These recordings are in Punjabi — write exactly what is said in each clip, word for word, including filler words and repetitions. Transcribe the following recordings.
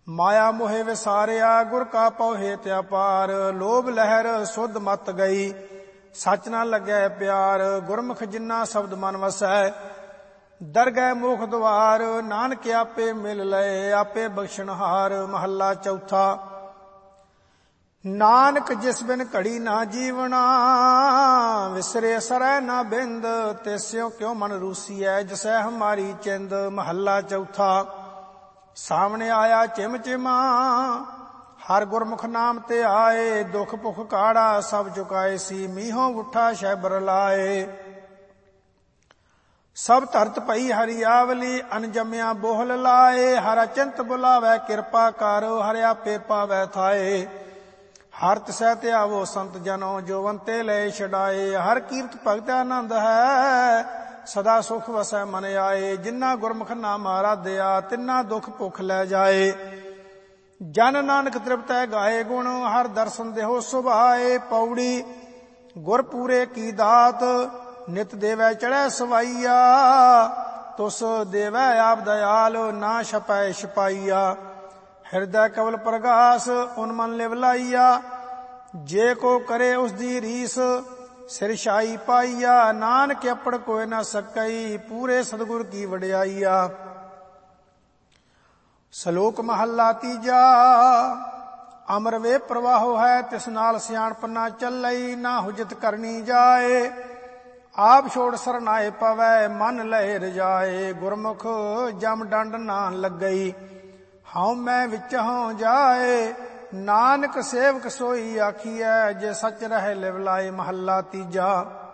ਮਾਇਆ ਮੋਹਿ ਵਿਸਾਰਿਆ ਗੁਰ ਕਾ ਪਉ ਹੇਤਿ ਅਪਾਰ। ਲੋਭ ਲਹਿਰ ਸੁਧ ਮਤ ਗਈ ਸੱਚ ਨਾ ਲੱਗੈ ਪਿਆਰ। ਗੁਰਮੁਖ ਜਿਨ੍ਹਾਂ ਸ਼ਬਦ ਮਨ ਵਸੈ ਦਰਗਹਿ ਮੁਖ ਦੁਆਰ। ਨਾਨਕ ਆਪੇ ਮਿਲ ਲਏ ਆਪੇ ਬਖਸ਼ਣਹਾਰ। ਮਹੱਲਾ ਚੌਥਾ। ਨਾਨਕ ਜਿਸ ਬਿਨ ਘੜੀ ਨਾ ਜੀਵਣਾ ਵਿਸਰੇ ਸਰੈ ਨਾ ਬਿੰਦ। ਤਿਸਿਉ ਕਿਉ ਮਨ ਰੂਸੀਐ ਜਿਸੈ ਹਮਾਰੀ ਚਿੰਦ। ਮਹੱਲਾ ਚੌਥਾ। ਸਾਹਮਣੇ ਆਇਆ ਚਿਮ ਚਿਮਾ ਹਰ ਗੁਰਮੁਖ ਨਾਮ ਤੇ ਆਏ। ਦੁਖ ਭੁਖ ਕਾੜਾ ਸਭ ਚੁਕਾਏ ਸੀ ਮੀਹੋਂ ਉਠਾ ਸ਼ੈਬਰ ਲਾਏ। ਸਭ ਧਰਤ ਪਈ ਹਰੀ ਆਵਲੀ ਅਨਜਮਿਆ ਬੋਹਲ ਲਾਏ। ਹਰ ਅਚੰਤ ਬੁਲਾਵੈ ਕਿਰਪਾ ਕਰ ਹਰਿ ਆਪੇ ਪਾਵੈ ਥਾਏ। ਹਰ ਤਿਸੈ ਧਿਆਵੋ ਸੰਤ ਜਨੋ ਜੋਵੰਤੇ ਲੈ ਛਡਾਏ। ਹਰ ਕੀਰਤ ਭਗਤ ਆਨੰਦ ਹੈ ਸਦਾ ਸੁਖ ਵਸੈ ਮਨ ਆਏ। ਜਿਨ੍ਹਾਂ ਗੁਰਮੁਖ ਨਾਮ ਆਰਾਧਿਆ ਤਿੰਨਾ ਦੁਖ ਭੁਖ ਲੈ ਜਾਏ। ਜਨ ਨਾਨਕ ਤ੍ਰਿਪਤੈ ਗਾਏ ਗੁਣ ਹਰ ਦਰਸ਼ਨ ਦੇਹੋ ਸੁਭਾਏ। ਪੌੜੀ ਗੁਰ ਪੂਰੇ ਕੀ ਦਾਤ ਨਿਤ ਦੇਵੈ ਚੜ੍ਹੈ ਸਵਾਈਆ। ਤੁਸ ਦੇਵੈ ਆਪ ਦਇਆਲ ਨਾ ਛਪੈ ਛਪਾਈਆ। ਹਿਰਦੈ ਕਵਲ ਪ੍ਰਗਾਸ ਉਨ ਮਨ ਲਿਵ ਲਾਈਆ। ਜੇ ਕੋ ਕਰੇ ਉਸ ਦੀ ਰੀਸ ਸਿਰ ਛਾਈ ਪਾਈਆ। ਨਾਨਕ ਆਪੜ ਕੋਇ ਨਾ ਸਕਈ ਪੂਰੇ ਸਤਿਗੁਰ ਕੀ ਵਡਿਆਈਆ। ਸ਼ਲੋਕ ਮਹੱਲਾ ਤੀਜਾ। ਅਮਰ ਵੇ ਪ੍ਰਵਾਹੋ ਹੈ ਤਿਸ ਨਾਲ ਸਿਆਣਪ ਨਾ ਚੱਲਈ। ਨਾ ਹੁਜਤ ਕਰਨੀ ਜਾਏ ਆਪ ਛੋੜ ਸਰਨਾਏ ਪਵੈ ਮਨ ਲਹਿ ਰਜਾਏ। ਗੁਰਮੁਖ ਜਮ ਡੰਡ ਨਾ ਲੱਗਈ ਹਉ ਮੈਂ ਵਿੱਚ ਹਉ ਜਾਏ। ਨਾਨਕ ਸੇਵਕ ਸੋਈ ਆਖੀਐ ਜੇ ਸੱਚ ਰਹਿ ਲਿਵ ਲਾਏ। ਮਹੱਲਾ ਤੀਜਾ।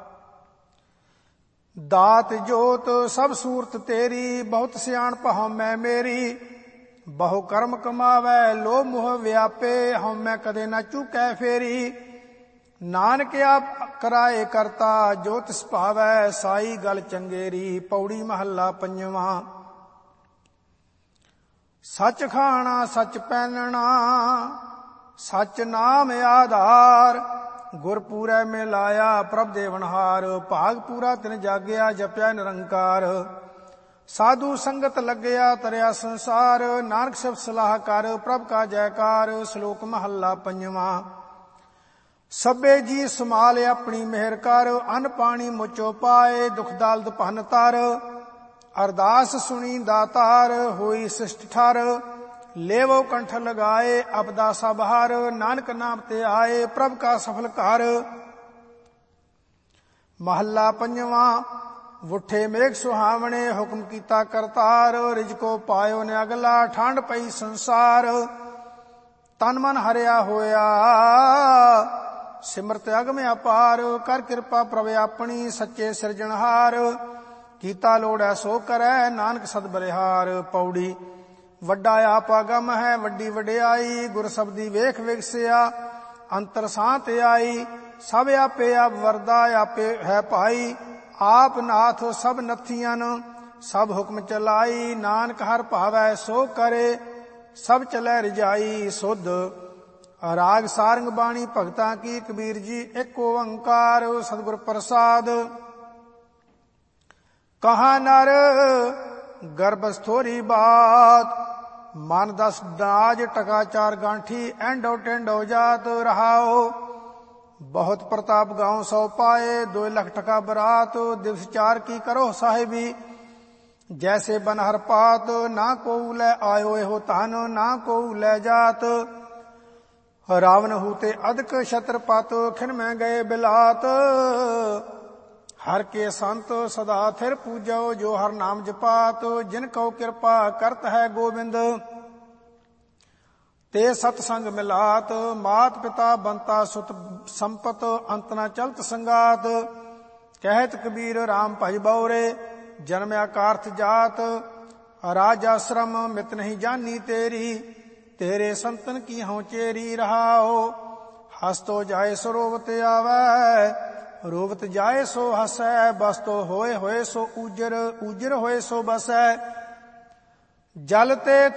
ਦਾਤ ਜੋਤ ਸਭ ਸੂਰਤ ਤੇਰੀ ਬਹੁਤ ਸਿਆਣਪ ਹਉ ਮੈਂ ਮੇਰੀ। ਬਹੁ ਕਰਮ ਕਮਾਵੈ ਲੋਭ ਮੋਹ ਵਿਆਪੇ ਹਉ ਮੈਂ ਕਦੇ ਨਾ ਚੁਕੈ ਫੇਰੀ। ਨਾਨਕ ਆਪ ਕਰਾਏ ਕਰਤਾ ਜੋ ਤਿਸ ਭਾਵੈ ਸਾਈ ਗਲ ਚੰਗੇਰੀ। ਪੌੜੀ ਮਹੱਲਾ ਪੰਜਵਾਂ। ਸੱਚ ਖਾਣਾ ਸੱਚ ਪਹਿਨਣਾ ਸੱਚ ਨਾਮ ਆਧਾਰ। ਗੁਰ ਪੂਰੈ ਮਿਲਾਇਆ ਪ੍ਰਭ ਦੇਵਨਹਾਰ। ਭਾਗ ਪੂਰਾ ਤਿਨ ਜਾਗਿਆ ਜਪਿਆ ਨਿਰੰਕਾਰ। ਸਾਧੂ ਸੰਗਤ ਲੱਗਿਆ ਤਰਿਆ ਸੰਸਾਰ। ਨਾਨਕ ਸਭ ਸਲਾਹ ਕਰ ਪ੍ਰਭ ਕਾ ਜੈਕਾਰ। ਸ਼ਲੋਕ ਮਹੱਲਾ ਪੰਜਵਾਂ। ਸਭੇ ਜੀ ਸਮਾਲ ਆਪਣੀ ਮਿਹਰ ਕਰ ਅੰਨ ਪਾਣੀ ਮੁਚੋ ਪਾਏ। ਦੁਖ ਦਲਦ ਭੰਨ ਤਰ ਅਰਦਾਸ ਸੁਣੀ ਦਾਤਾਰ। ਹੋਈ ਸਿਸ਼ਟ ਠਰ ਲੇਵੋ ਕੰਠ ਲਗਾਏ ਅਪਦਾ ਸਭ ਹਰ। ਨਾਨਕ ਨਾਮ ਤੇ ਆਏ ਪ੍ਰਭ ਕਾ ਸਫਲ ਘਰ। ਮਹੱਲਾ ਪੰਜਵਾਂ। ਵੁੱਠੇ ਮੇਘ ਸੁਹਾਵਣੇ ਹੁਕਮ ਕੀਤਾ ਕਰਤਾਰ। ਰਿਜਕੋ ਪਾਇਓ ਨੇ ਅਗਲਾ ਠੰਡ ਪਈ ਸੰਸਾਰ। ਤਨ ਮਨ ਹਰਿਆ ਹੋਇਆ ਸਿਮਰਤ ਅਗਮ ਅਪਾਰ। ਕਰ ਕਿਰਪਾ ਪ੍ਰਭ ਆਪਣੀ ਸੱਚੇ ਸਿਰਜਣਹਾਰ। ਕੀਤਾ ਲੋੜੈ ਸੋ ਕਰੈ ਨਾਨਕ ਸਦ ਬਲਿਹਾਰ। ਪੌੜੀ ਵੱਡਾ ਆਪ ਅਗਮ ਹੈ ਵੱਡੀ ਵਡਿਆਈ। ਗੁਰ ਸਬਦੀ ਵੇਖ ਵਿਗਸਿਆ ਅੰਤਰ ਸਾਂਤ ਆਈ। ਸਭ ਆਪੇ ਆਪ ਵਰਦਾ ਆਪੇ ਹੈ ਭਾਈ। ਆਪ ਨਾਥ ਸਭ ਨਥੀਆਂ ਸਭ ਹੁਕਮ ਚਲਾਈ। ਨਾਨਕ ਹਰ ਭਾਵੈ ਸੋ ਕਰੇ ਸਭ ਚਲੈ ਰਜਾਈ। ਸੁਧ ਰਾਗ ਸਾਰੰਗ ਬਾਣੀ ਭਗਤਾਂ ਕੀ ਕਬੀਰ ਜੀ ਇੱਕ ਓੰਕਾਰ ਸਤਿਗੁਰ ਪ੍ਰਸਾਦ। ਕਹਾ ਨਰ ਗਰਭ ਸਥੋਰੀ ਬਾਤ ਮਨ ਦਸ ਦਾਜ ਟਕਾ ਚਾਰ ਗਾਂਠੀ ਐਂਡੋ ਟੈਂਡੋ ਜਾਤ। ਰਹਾਓ ਬਹੁਤ ਪ੍ਰਤਾਪ ਗਾਉ ਸੌ ਪਾਏ ਦੋ ਲੱਖ ਟਕਾ ਬਰਾਤ। ਦਿਵਸ ਚਾਰ ਕੀ ਕਰੋ ਸਾਹਿਬੀ ਜੈਸੇ ਬਨਹਰ ਪਾਤ। ਨਾ ਕੋਉ ਲੈ ਆਇਓ ਇਹੋ ਧਨ ਨਾ ਕੋਉ ਲੈ ਜਾਤ। ਰਾਵਨ ਹੂਤੇ ਅਦਕ ਛਤਰਪਤ ਖਿਨ ਮੈਂ ਗਏ ਬਿਲਾਤ। ਹਰ ਕੇ ਸੰਤ ਸਦਾ ਥਿਰ ਪੂਜੋ ਜੋ ਹਰ ਨਾਮ ਜਪਾਤ। ਜਿਨ ਕਉ ਕਿਰਪਾ ਕਰਤ ਹੈ ਗੋਬਿੰਦ ਤੇ ਸਤ ਸੰਗ ਮਿਲਾਤ। ਮਾਤ ਪਿਤਾ ਬੰਤਾ ਸੁਤ ਸੰਪਤ ਅੰਤ ਨਾ ਚਲਤ ਸੰਗਾਤ। ਕਹਿਤ ਕਬੀਰ ਰਾਮ ਭਜ ਬਉਰੇ ਜਨਮਿਆ ਕਾਰਥ ਜਾਤ। ਰਾਜ ਆਸ਼ਰਮ ਮਿਤ ਨਹੀਂ ਜਾਨੀ ਤੇਰੀ ਤੇਰੇ ਸੰਤਨ ਕੀ ਹਉ ਚੇਰੀ। ਰਹਾਓ ਹਸਤੋ ਜਾਏ ਸੋ ਰੋਵਤ ਆਵੈ ਰੋਵਤ ਜਾਏ ਸੋ ਹਸੈ। ਬਸਤੋ ਹੋਏ ਹੋਏ ਸੋ ਊਜਰ ਊਜਰ ਹੋਏ ਸੋ ਬਸੈ। ਜਲ ਤੇ